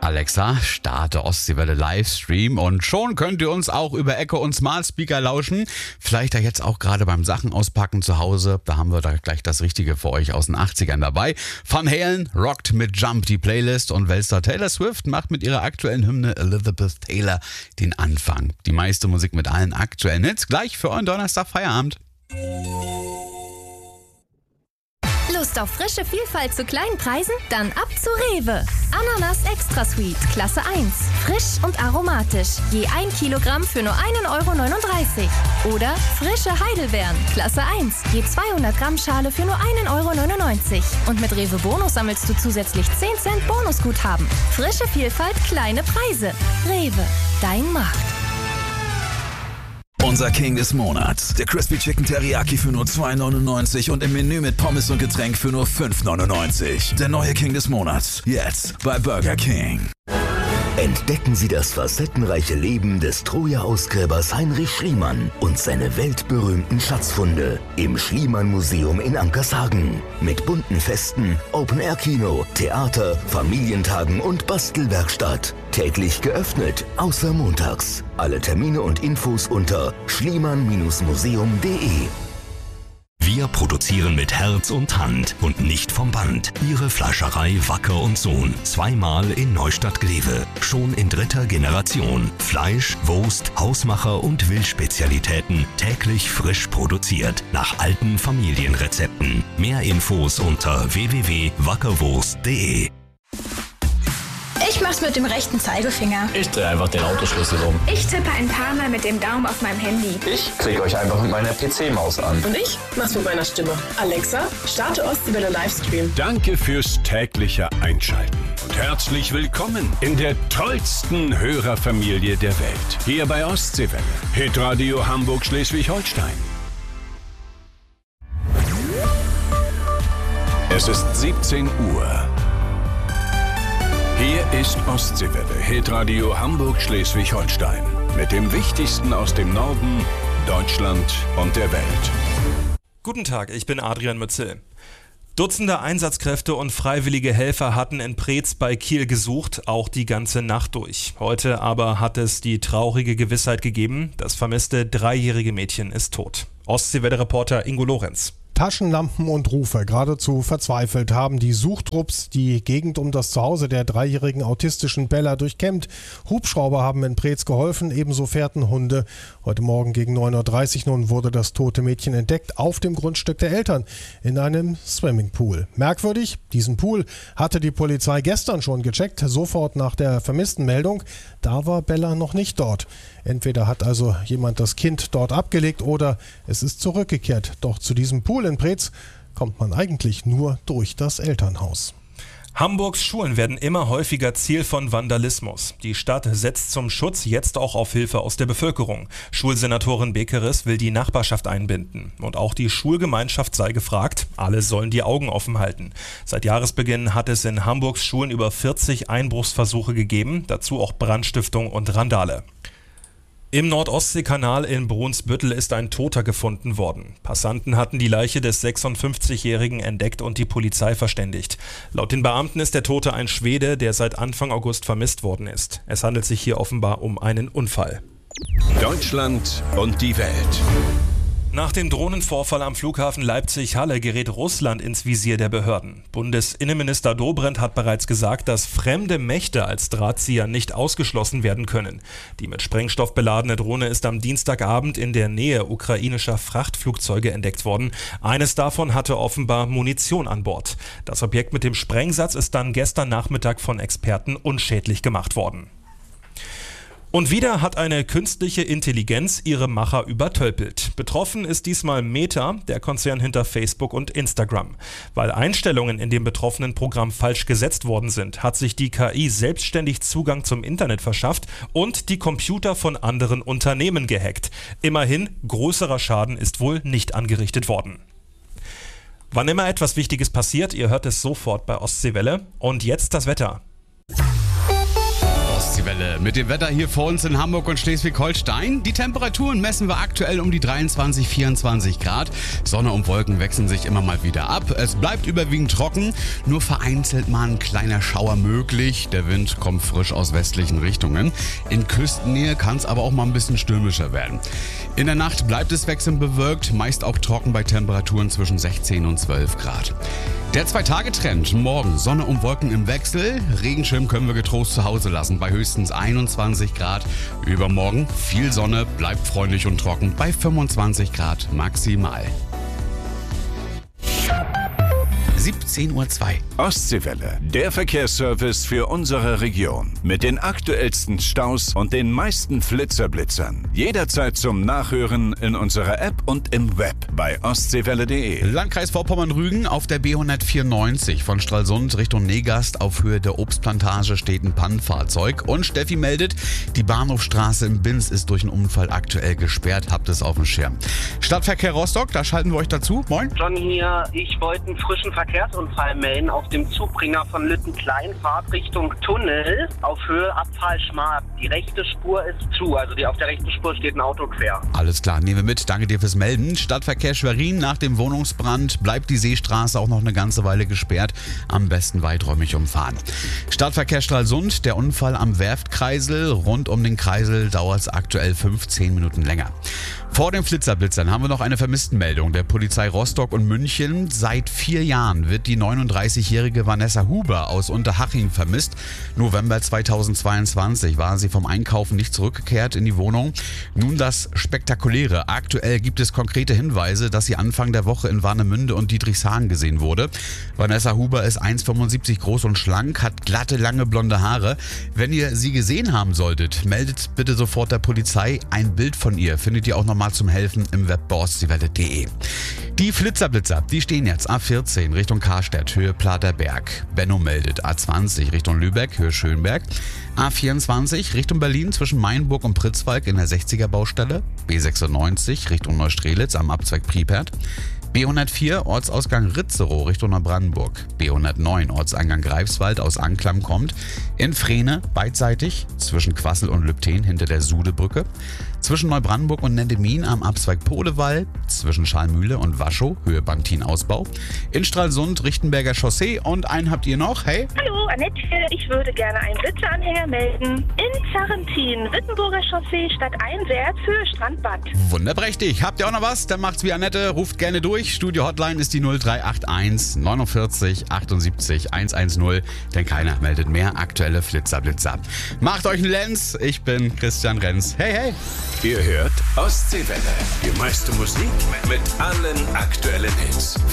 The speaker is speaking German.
Alexa, starte Ostseewelle Livestream und schon könnt ihr uns auch über Echo und Smart Speaker lauschen. Vielleicht ja jetzt auch gerade beim Sachen auspacken zu Hause. Da haben wir da gleich das Richtige für euch aus den 80ern dabei. Van Halen rockt mit Jump die Playlist und Weltstar Taylor Swift macht mit ihrer aktuellen Hymne Elizabeth Taylor den Anfang. Die meiste Musik mit allen aktuellen Hits gleich für euren Donnerstag Feierabend. Lust auf frische Vielfalt zu kleinen Preisen? Dann ab zu Rewe. Ananas Extra Sweet, Klasse 1. Frisch und aromatisch. Je 1 Kilogramm für nur 1,39 €. Oder frische Heidelbeeren, Klasse 1. Je 200 Gramm Schale für nur 1,99 €. Und mit Rewe Bonus sammelst du zusätzlich 10 Cent Bonusguthaben. Frische Vielfalt, kleine Preise. Rewe, dein Markt. Unser King des Monats, der Crispy Chicken Teriyaki für nur 2,99 € und im Menü mit Pommes und Getränk für nur 5,99 €. Der neue King des Monats, jetzt bei Burger King. Entdecken Sie das facettenreiche Leben des Troja-Ausgräbers Heinrich Schliemann und seine weltberühmten Schatzfunde im Schliemann-Museum in Ankershagen. Mit bunten Festen, Open-Air-Kino, Theater, Familientagen und Bastelwerkstatt. Täglich geöffnet, außer montags. Alle Termine und Infos unter schliemann-museum.de. Wir produzieren mit Herz und Hand und nicht vom Band. Ihre Fleischerei Wacker und Sohn. Zweimal in Neustadt-Glewe. Schon in 3. Generation. Fleisch, Wurst, Hausmacher und Wildspezialitäten. Täglich frisch produziert. Nach alten Familienrezepten. Mehr Infos unter www.wackerwurst.de. Ich mach's mit dem rechten Zeigefinger. Ich drehe einfach den Autoschlüssel um. Ich tippe ein paar Mal mit dem Daumen auf meinem Handy. Ich klicke euch einfach mit meiner PC-Maus an. Und ich mach's mit meiner Stimme. Alexa, starte Ostseewelle Livestream. Danke fürs tägliche Einschalten. Und herzlich willkommen in der tollsten Hörerfamilie der Welt. Hier bei Ostseewelle. Hitradio Hamburg-Schleswig-Holstein. Es ist 17 Uhr. Hier ist Ostseewelle, Hitradio Hamburg-Schleswig-Holstein. Mit dem Wichtigsten aus dem Norden, Deutschland und der Welt. Guten Tag, ich bin Adrian Mützel. Dutzende Einsatzkräfte und freiwillige Helfer hatten in Preetz bei Kiel gesucht, auch die ganze Nacht durch. Heute aber hat es die traurige Gewissheit gegeben, das vermisste 3-jährige Mädchen ist tot. Ostseewelle-Reporter Ingo Lorenz. Taschenlampen und Rufe, geradezu verzweifelt, haben die Suchtrupps die Gegend um das Zuhause der 3-jährigen autistischen Bella durchkämmt. Hubschrauber haben in Preetz geholfen, ebenso fährten Hunde. Heute Morgen gegen 9:30 Uhr nun wurde das tote Mädchen entdeckt auf dem Grundstück der Eltern in einem Swimmingpool. Merkwürdig, diesen Pool hatte die Polizei gestern schon gecheckt, sofort nach der vermissten Meldung. Da war Bella noch nicht dort. Entweder hat also jemand das Kind dort abgelegt oder es ist zurückgekehrt. Doch zu diesem Pool in Preetz kommt man eigentlich nur durch das Elternhaus. Hamburgs Schulen werden immer häufiger Ziel von Vandalismus. Die Stadt setzt zum Schutz jetzt auch auf Hilfe aus der Bevölkerung. Schulsenatorin Bekeres will die Nachbarschaft einbinden. Und auch die Schulgemeinschaft sei gefragt. Alle sollen die Augen offen halten. Seit Jahresbeginn hat es in Hamburgs Schulen über 40 Einbruchsversuche gegeben. Dazu auch Brandstiftung und Randale. Im Nordostseekanal in Brunsbüttel ist ein Toter gefunden worden. Passanten hatten die Leiche des 56-Jährigen entdeckt und die Polizei verständigt. Laut den Beamten ist der Tote ein Schwede, der seit Anfang August vermisst worden ist. Es handelt sich hier offenbar um einen Unfall. Deutschland und die Welt. Nach dem Drohnenvorfall am Flughafen Leipzig-Halle gerät Russland ins Visier der Behörden. Bundesinnenminister Dobrindt hat bereits gesagt, dass fremde Mächte als Drahtzieher nicht ausgeschlossen werden können. Die mit Sprengstoff beladene Drohne ist am Dienstagabend in der Nähe ukrainischer Frachtflugzeuge entdeckt worden. Eines davon hatte offenbar Munition an Bord. Das Objekt mit dem Sprengsatz ist dann gestern Nachmittag von Experten unschädlich gemacht worden. Und wieder hat eine künstliche Intelligenz ihre Macher übertölpelt. Betroffen ist diesmal Meta, der Konzern hinter Facebook und Instagram. Weil Einstellungen in dem betroffenen Programm falsch gesetzt worden sind, hat sich die KI selbstständig Zugang zum Internet verschafft und die Computer von anderen Unternehmen gehackt. Immerhin, größerer Schaden ist wohl nicht angerichtet worden. Wann immer etwas Wichtiges passiert, ihr hört es sofort bei Ostseewelle. Und jetzt das Wetter. Ostseewelle. Mit dem Wetter hier vor uns in Hamburg und Schleswig-Holstein. Die Temperaturen messen wir aktuell um die 23, 24 Grad. Sonne und Wolken wechseln sich immer mal wieder ab. Es bleibt überwiegend trocken, nur vereinzelt mal ein kleiner Schauer möglich. Der Wind kommt frisch aus westlichen Richtungen. In Küstennähe kann es aber auch mal ein bisschen stürmischer werden. In der Nacht bleibt es wechselnd bewölkt, meist auch trocken bei Temperaturen zwischen 16 und 12 Grad. Der 2-Tage-Trend. Morgen Sonne und Wolken im Wechsel. Regenschirm können wir getrost zu Hause lassen bei höchstens 21 Grad. Übermorgen viel Sonne, bleibt freundlich und trocken bei 25 Grad maximal. 17:02 Uhr. Ostseewelle, der Verkehrsservice für unsere Region. Mit den aktuellsten Staus und den meisten Flitzerblitzern. Jederzeit zum Nachhören in unserer App und im Web bei ostseewelle.de. Landkreis Vorpommern-Rügen auf der B194 von Stralsund Richtung Negast auf Höhe der Obstplantage steht ein Pannenfahrzeug. Und Steffi meldet, die Bahnhofstraße in Binz ist durch einen Unfall aktuell gesperrt. Habt es auf dem Schirm. Stadtverkehr Rostock, da schalten wir euch dazu. Moin. John hier, ich wollte einen frischen Verkehrsunfall melden auf dem Zugbringer von Lüttenklein, Fahrt Richtung Tunnel, auf Höhe Abfallschmark. Die rechte Spur ist zu, also auf der rechten Spur steht ein Auto quer. Alles klar, nehmen wir mit. Danke dir fürs Melden. Stadtverkehr Schwerin, nach dem Wohnungsbrand bleibt die Seestraße auch noch eine ganze Weile gesperrt. Am besten weiträumig umfahren. Stadtverkehr Stralsund, der Unfall am Werftkreisel. Rund um den Kreisel dauert es aktuell 15 Minuten länger. Vor den Flitzerblitzern haben wir noch eine Vermisstenmeldung der Polizei Rostock und München. Seit 4 Jahren wird die 39-jährige Vanessa Huber aus Unterhaching vermisst. November 2022 war sie vom Einkaufen nicht zurückgekehrt in die Wohnung. Nun das Spektakuläre. Aktuell gibt es konkrete Hinweise, dass sie Anfang der Woche in Warnemünde und Dietrichshagen gesehen wurde. Vanessa Huber ist 1,75 groß und schlank, hat glatte, lange blonde Haare. Wenn ihr sie gesehen haben solltet, meldet bitte sofort der Polizei. Ein Bild von ihr findet ihr auch nochmal zum Helfen im Web bei ostseewelle.de. Die Flitzerblitzer, die stehen jetzt A14 Richtung Karstedt, Höhe Platerberg. Benno meldet A20 Richtung Lübeck, Höhe Schönberg. A24 Richtung Berlin zwischen Mainburg und Pritzwalk in der 60er Baustelle. B96 Richtung Neustrelitz am Abzweig Priepert. B104 Ortsausgang Ritzerow Richtung Neubrandenburg. B109 Ortseingang Greifswald aus Anklam kommt. In Frehne beidseitig zwischen Quassel und Lübten hinter der Sudebrücke. Zwischen Neubrandenburg und Nendemin am Abzweig Podewall. Zwischen Schalmühle und Waschow Höhe Bantin-Ausbau. In Stralsund Richtenberger Chaussee. Und einen habt ihr noch. Hey. Hallo, Annette hier. Ich würde gerne einen Blitzeranhänger melden. In Zarrentin, Wittenburger Chaussee, stadteinwärts, Höhe Strandbad. Wunderprächtig. Habt ihr auch noch was? Dann macht's wie Annette. Ruft gerne durch. Studio-Hotline ist die 0381 49 78 110, denn keiner meldet mehr aktuelle Flitzerblitzer. Macht euch einen Lenz, ich bin Christian Renz. Hey, hey! Ihr hört Ostseewelle, die meiste Musik mit allen aktuellen Hits.